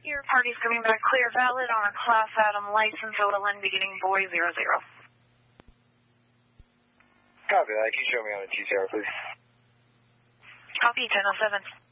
Your party's coming back clear, valid on a Class Adam license, OLN beginning boy 00. Copy that. Can you show me on a TCR, please? Copy, 1007.